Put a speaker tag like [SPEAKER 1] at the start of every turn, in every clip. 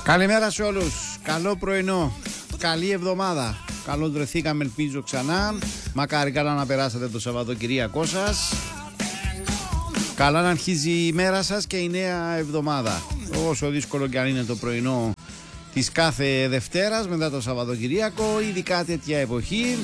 [SPEAKER 1] Καλημέρα σε όλους, καλό πρωινό, καλή εβδομάδα. Καλώς βρεθήκαμε, ελπίζω ξανά. Μακάρι καλά να περάσατε το Σαββατοκυριακό σας. Καλά να αρχίζει η μέρα σας και η νέα εβδομάδα. Όσο δύσκολο και αν είναι το πρωινό της κάθε Δευτέρας μετά το Σαββατοκυριακό, ειδικά τέτοια εποχή.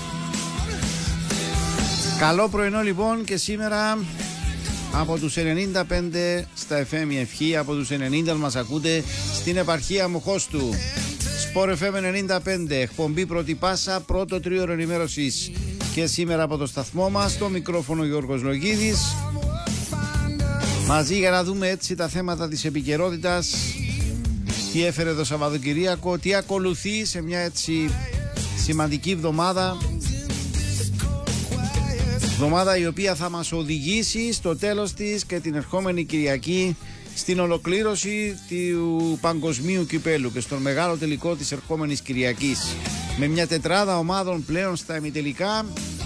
[SPEAKER 1] Καλό πρωινό λοιπόν και σήμερα από τους 95 στα FM η ευχή, από τους 90 μας ακούτε στην επαρχία Μοχώστου. Sport FM 95, εκπομπή πρώτη πάσα, πρώτο τρίωρο ενημέρωσης και σήμερα από το σταθμό μας, το μικρόφωνο Γιώργος Λογίδης. Μαζί για να δούμε έτσι τα θέματα της επικαιρότητας, τι έφερε το Σαββατοκυριακό, τι ακολουθεί σε μια έτσι σημαντική εβδομάδα. Εβδομάδα η οποία θα μας οδηγήσει στο τέλος της και την ερχόμενη Κυριακή στην ολοκλήρωση του παγκοσμίου κυπέλου και στον μεγάλο τελικό της ερχόμενης Κυριακής, με μια τετράδα ομάδων πλέον στα ημιτελικά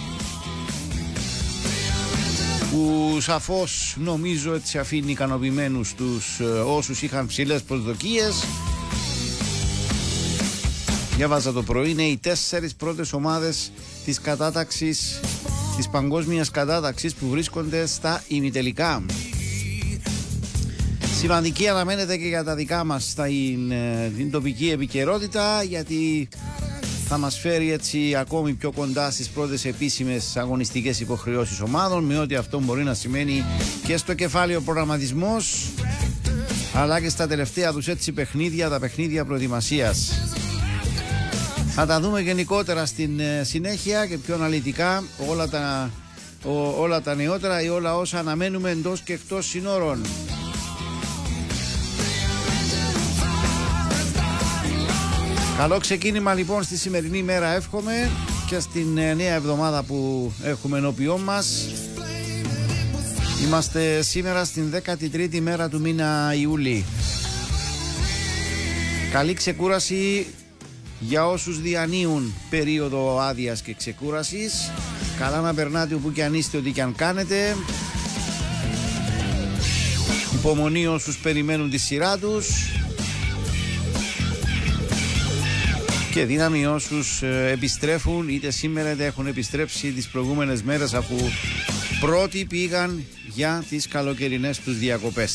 [SPEAKER 1] που σαφώς νομίζω έτσι αφήνει ικανοποιημένους τους όσους είχαν ψηλές προσδοκίες. Διάβαζα το πρωί, είναι οι 4 πρώτες ομάδες της κατάταξης, της παγκόσμιας κατάταξης που βρίσκονται στα ημιτελικά. Σημαντική αναμένεται και για τα δικά μας την τοπική επικαιρότητα, γιατί θα μας φέρει έτσι ακόμη πιο κοντά στις πρώτες επίσημες αγωνιστικές υποχρεώσεις ομάδων, με ό,τι αυτό μπορεί να σημαίνει και στο κεφάλαιο προγραμματισμός, αλλά και στα τελευταία τους έτσι παιχνίδια, τα παιχνίδια προετοιμασίας. Θα τα δούμε γενικότερα στην συνέχεια και πιο αναλυτικά όλα τα νεότερα ή όλα όσα αναμένουμε εντός και εκτός συνόρων. Καλό ξεκίνημα λοιπόν στη σημερινή μέρα εύχομαι και στην νέα εβδομάδα που έχουμε ενώπιόν μας. Είμαστε σήμερα στην 13η μέρα του μήνα Ιούλη. Καλή ξεκούραση για όσους διανύουν περίοδο άδειας και ξεκούρασης. Καλά να περνάτε όπου και αν είστε, ό,τι και αν κάνετε. Υπομονή όσους περιμένουν τη σειρά τους. Και δύναμη όσους επιστρέφουν είτε σήμερα είτε έχουν επιστρέψει τις προηγούμενες μέρες, αφού πρώτοι πήγαν για τις καλοκαιρινές τους διακοπές.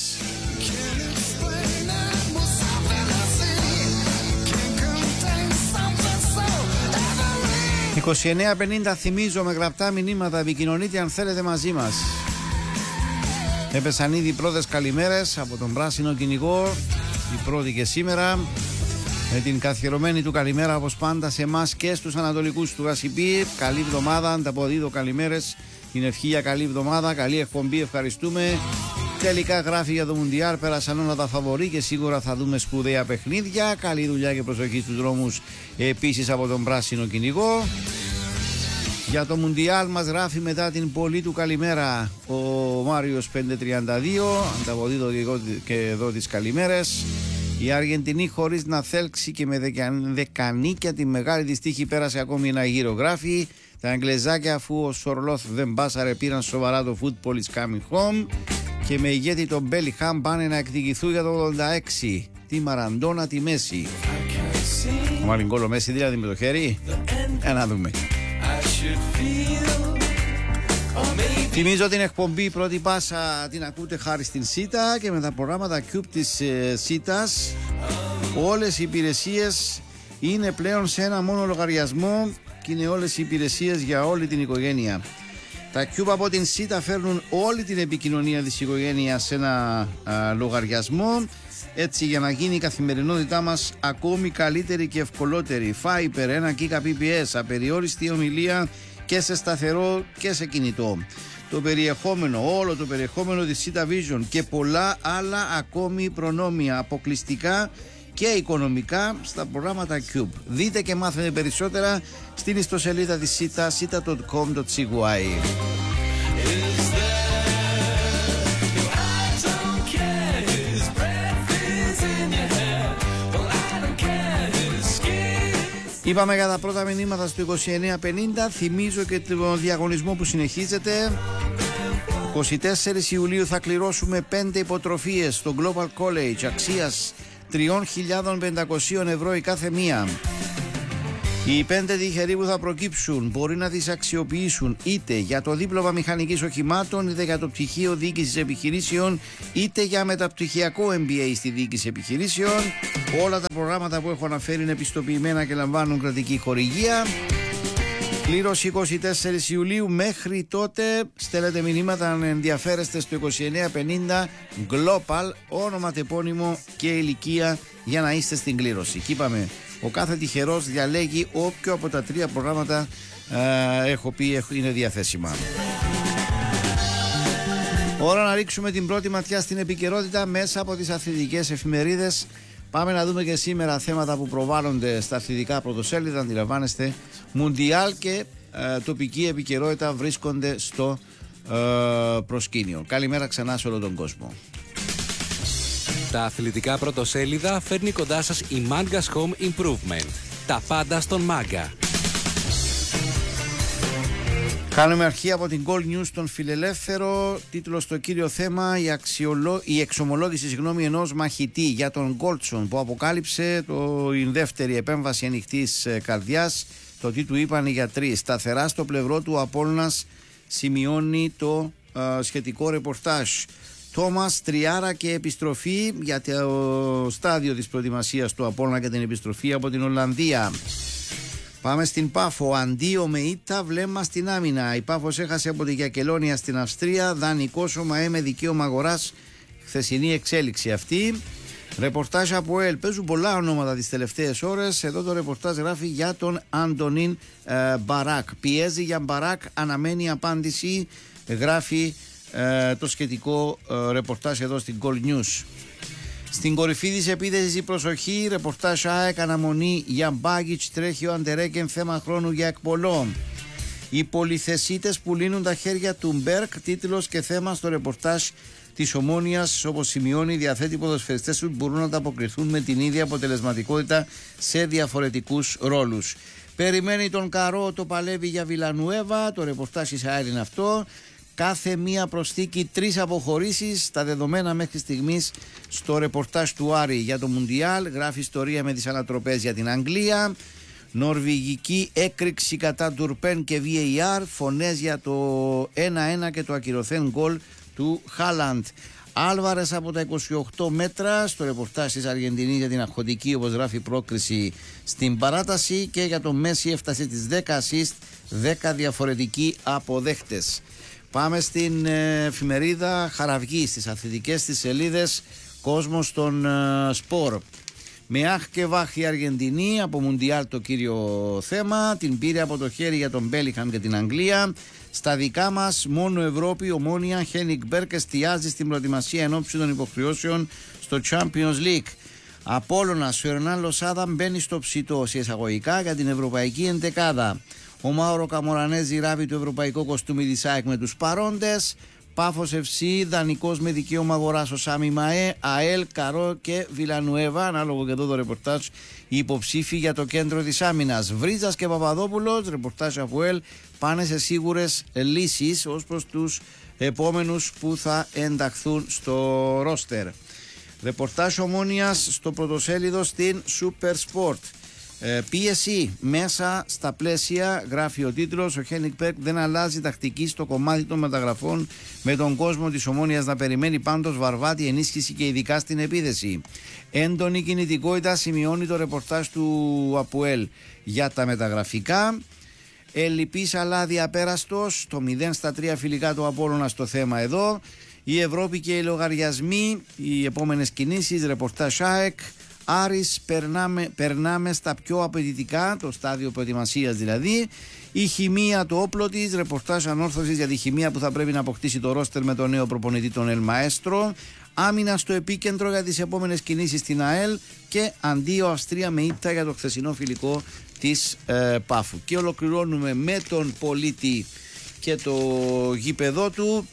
[SPEAKER 1] 29.50 θυμίζω, με γραπτά μηνύματα επικοινωνείτε αν θέλετε μαζί μας. Έπεσαν ήδη πρώτες καλημέρες από τον πράσινο κυνηγό, η πρώτη και σήμερα, με την καθιερωμένη του καλημέρα όπως πάντα σε εμάς και στους ανατολικούς του Γασιπί. Καλή εβδομάδα, ανταποδίδω καλημέρες, την ευχή για καλή εβδομάδα, καλή εκπομπή, ευχαριστούμε. Τελικά γράφει για το Μουντιάλ, πέρασαν όλα τα φαβορί και σίγουρα θα δούμε σπουδαία παιχνίδια. Καλή δουλειά και προσοχή στους δρόμους επίσης από τον πράσινο κυνηγό. Για το Μουντιάλ μας γράφει μετά την πολύ του καλημέρα ο Μάριος 532, ανταποδίδω και εδώ τις καλημέρες. Η Αργεντινή χωρίς να θέλξει και με δεκανίκια τη μεγάλη της τύχη πέρασε ακόμη ένα γύρο, γράφει. Τα Αγγλεζάκια, αφού ο Σορλόθ δεν μπάσαρε, πήραν σοβαρά το football is coming home. Και με ηγέτη τον Μπέλιχαμ πάνε να εκδικηθούν για το 86 τη Μαραντόνα, τη Μέση. Ο Μαλιγκόλο Μέση δηλαδή με το χέρι. Να δούμε. Θυμίζω την εκπομπή πρώτη πάσα την ακούτε χάρη στην ΣΥΤΑ και με τα προγράμματα Cube της ΣΥΤΑς όλες οι υπηρεσίες είναι πλέον σε ένα μόνο λογαριασμό και είναι όλες οι υπηρεσίες για όλη την οικογένεια. Τα Cube από την ΣΥΤΑ φέρνουν όλη την επικοινωνία της οικογένειας σε ένα λογαριασμό, έτσι για να γίνει η καθημερινότητά μας ακόμη καλύτερη και ευκολότερη. Fiber, 1 Gbps, απεριόριστη ομιλία και σε σταθερό και σε κινητό. Το περιεχόμενο, όλο το περιεχόμενο της ΣΥΤΑ Vision και πολλά άλλα ακόμη προνόμια αποκλειστικά και οικονομικά στα προγράμματα Cube. Δείτε και μάθετε περισσότερα στην ιστοσελίδα της ΣΥΤΑ, sita.com.cy. Είπαμε για τα πρώτα μηνύματα στο 29.50. Θυμίζω και τον διαγωνισμό που συνεχίζεται. 24 Ιουλίου θα κληρώσουμε 5 υποτροφίες στο Global College αξίας 3.500 ευρώ η κάθε μία. Οι 5 τυχεροί που θα προκύψουν μπορεί να τις αξιοποιήσουν είτε για το δίπλωμα μηχανικής οχημάτων, είτε για το πτυχίο διοίκησης επιχειρήσεων, είτε για μεταπτυχιακό MBA στη διοίκηση επιχειρήσεων. Όλα τα προγράμματα που έχω αναφέρει είναι επιστοποιημένα και λαμβάνουν κρατική χορηγία. Κλήρωση 24 Ιουλίου. Μέχρι τότε στέλνετε μηνύματα αν ενδιαφέρεστε στο 2950 Global, όνομα, τεπώνυμο και ηλικία για να είστε στην κλήρωση. Και είπαμε, ο κάθε τυχερός διαλέγει όποιο από τα 3 προγράμματα έχω πει είναι διαθέσιμα. Ώρα να ρίξουμε την πρώτη ματιά στην επικαιρότητα μέσα από τις αθλητικές εφημερίδες. Πάμε να δούμε και σήμερα θέματα που προβάλλονται στα αθλητικά πρωτοσέλιδα. Αντιλαμβάνεστε, Μουντιάλ και τοπική επικαιρότητα βρίσκονται στο προσκήνιο. Καλημέρα ξανά σε όλο τον κόσμο.
[SPEAKER 2] Τα αθλητικά πρωτοσέλιδα φέρνει κοντά σας η Manga's Home Improvement. Τα πάντα στον Manga.
[SPEAKER 1] Κάνουμε αρχή από την Gold News στον Φιλελεύθερο. Τίτλο στο κύριο θέμα: η εξομολόγηση ενός μαχητή για τον Γκόλτσον που αποκάλυψε η δεύτερη επέμβαση ανοιχτής καρδιάς. Το τι του είπαν οι γιατροί. Σταθερά στο πλευρό του ο Απόλλωνας, σημειώνει το σχετικό ρεπορτάζ. Τόμας, τριάρα και επιστροφή για το στάδιο της προετοιμασίας του Απόλλωνα και την επιστροφή από την Ολλανδία. Πάμε στην Πάφο. Αντίο με ήττα, βλέμμα στην άμυνα. Η Πάφος έχασε από τη Γιακελόνια στην Αυστρία. Δανεικό σώμα με δικαίωμα αγοράς. Χθεσινή εξέλιξη αυτή. Ρεπορτάζ από ΕΛ. Παίζουν πολλά ονόματα τις τελευταίες ώρες. Εδώ το ρεπορτάζ γράφει για τον Αντωνίν Μπαράκ. Πιέζει για Μπαράκ, αναμένει απάντηση. Γράφει το σχετικό ρεπορτάζ εδώ στην Gold News. Στην κορυφή της επίθεσης η προσοχή. Ρεπορτάζ ΑΕΚ, αναμονή για Μπάγκιτς, τρέχει ο Αντερέκεν, θέμα χρόνου για εκπολό. Οι πολυθεσίτες που λύνουν τα χέρια του Μπέρκ, τίτλος και θέμα στο ρεπορτάζ της Ομόνοιας. Όπως σημειώνει, οι διαθέτοι ποδοσφαιριστές του μπορούν να ανταποκριθούν με την ίδια αποτελεσματικότητα σε διαφορετικούς ρόλους. Περιμένει τον Καρό, το παλεύει για Βιλανουέβα. Το ρεπορτάζ της ΑΕΛ είναι αυτό. Κάθε μία προσθήκη 3 αποχωρήσεις. Τα δεδομένα μέχρι στιγμής στο ρεπορτάζ του Άρη για το Μουντιάλ. Γράφει ιστορία με τις ανατροπές για την Αγγλία. Νορβηγική έκρηξη κατά Ντουρπέν και VAR. Φωνές για το 1-1 και το ακυρωθέν γκολ του Χάλαντ. Άλβαρες από τα 28 μέτρα στο ρεπορτάζ της Αργεντινής για την αγχωτική, όπως γράφει, πρόκριση στην παράταση. Και για το Μέση έφτασε τις 10 assist, 10 διαφορετικοί αποδέχτες. Πάμε στην εφημερίδα Χαραυγή, στις αθλητικές της σελίδες, κόσμος των σπορ. Με αχ και βάχ η Αργεντινή, από Μουντιάλ το κύριο θέμα, την πήρε από το χέρι για τον Μπέλιχαμ και την Αγγλία. Στα δικά μας, μόνο Ευρώπη, Ομόνια, Χένικ Μπέρκ εστιάζει στην προετοιμασία ενόψει των υποχρεώσεων στο Champions League. Απόλλωνας, ο Ερνάν Λοσάδα μπαίνει στο ψητό σε εισαγωγικά για την ευρωπαϊκή εντεκάδα. Ο Μάουρο Καμορανέζη ράβει το ευρωπαϊκό κοστούμι της ΑΕΚ με τους παρόντες. Πάφος FC, δανεικός με δικαίωμα αγοράς ο Σάμι Μαέ, ΑΕΛ, Καρό και Βιλανουέβα. Ανάλογο και εδώ το ρεπορτάζ, οι υποψήφοι για το κέντρο της άμυνας. Βρίζας και Παπαδόπουλος, ρεπορτάζ από ΕΛ, πάνε σε σίγουρες λύσεις ως προς τους επόμενους που θα ενταχθούν στο ρόστερ. Ρεπορτάζ Ομόνοιας στο πρωτοσέλιδο στην Super Sport. Πίεση μέσα στα πλαίσια, γράφει ο τίτλος. Ο Χένικ Μπέρκ δεν αλλάζει τακτική στο κομμάτι των μεταγραφών, με τον κόσμο της Ομόνοιας να περιμένει πάντως βαρβάτη ενίσχυση και ειδικά στην επίθεση. Έντονη κινητικότητα, σημειώνει το ρεπορτάζ του ΑΠΟΕΛ για τα μεταγραφικά. Ελλειπής αλλά διαπέραστος, το 0-3 φιλικά του Απόλλωνα στο θέμα εδώ. Η Ευρώπη και οι λογαριασμοί, οι επόμενες κινήσεις, ρεπορτάζ ΑΕΚ. Άρης, περνάμε στα πιο απαιτητικά, το στάδιο προετοιμασίας δηλαδή. Η χημεία, το όπλο της, ρεπορτάζ ανόρθωσης για τη χημεία που θα πρέπει να αποκτήσει το ρόστερ με τον νέο προπονητή, τον Ελ Μαέστρο. Άμυνα στο επίκεντρο για τις επόμενες κινήσεις στην ΑΕΛ. Και Αντίο Αυστρία με ήττα για το χθεσινό φιλικό της Πάφου. Και ολοκληρώνουμε με τον πολίτη και το γήπεδό του.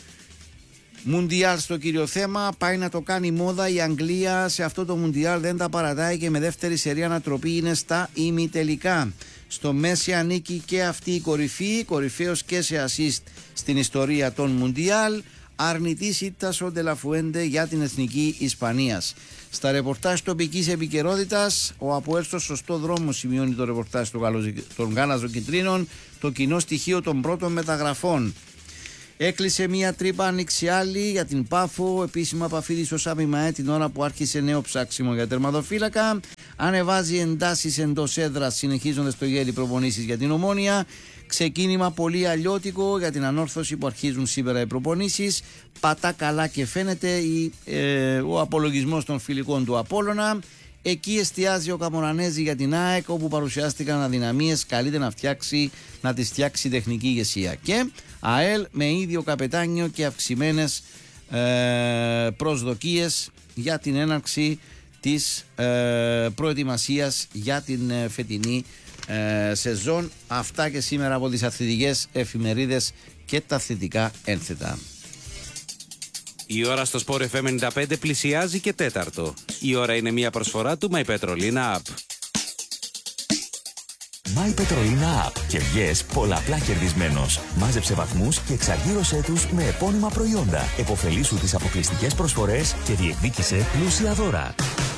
[SPEAKER 1] Μουντιάλ στο κύριο θέμα, πάει να το κάνει μόδα η Αγγλία. Σε αυτό το Μουντιάλ δεν τα παρατάει και με δεύτερη σερία ανατροπή είναι στα ημιτελικά. Στο Μέση ανήκει και αυτή η κορυφή, κορυφαίος και σε assist στην ιστορία των Μουντιάλ. αρνητής ήττας ο Ντελαφουέντε για την εθνική Ισπανίας. Στα ρεπορτάζ τοπικής επικαιρότητας, ο ΑΠΟΕΛ στο σωστό δρόμο, σημειώνει το ρεπορτάζ των Γάλαζων Κιτρίνων, το κοινό στοιχείο των πρώτων μεταγραφών. Έκλεισε μία τρύπα, άνοιξε άλλη για την Πάφο. Επίσημα Παφίδης ο Σάμι Μαέ την ώρα που άρχισε νέο ψάξιμο για τερματοφύλακα. Ανεβάζει εντάσεις εντός έδρας, συνεχίζοντας το γέλι προπονήσεις για την Ομόνια. Ξεκίνημα πολύ αλλιώτικο για την Ανόρθωση που αρχίζουν σήμερα οι προπονήσεις. Πατά καλά και φαίνεται ο απολογισμός των φιλικών του Απόλλωνα. Εκεί εστιάζει ο Καμορανέζη για την ΑΕΚ, όπου παρουσιάστηκαν αδυναμίες, καλείται να τις φτιάξει η τεχνική ηγεσία. Και ΑΕΛ με ίδιο καπετάνιο και αυξημένες προσδοκίες για την έναρξη της προετοιμασίας για την φετινή σεζόν. Αυτά και σήμερα από τις αθλητικές εφημερίδες και τα αθλητικά ένθετα.
[SPEAKER 2] Η ώρα στο Sport FM 95 πλησιάζει και τέταρτο. Η ώρα είναι μια προσφορά του My Petrolina App.
[SPEAKER 3] My Petrolina App και βγες πολλαπλά κερδισμένος. Μάζεψε βαθμούς και εξαργύρωσέ τους με επώνυμα προϊόντα. Εποφελήσου τις αποκλειστικές προσφορές και διεκδίκησε πλούσια δώρα.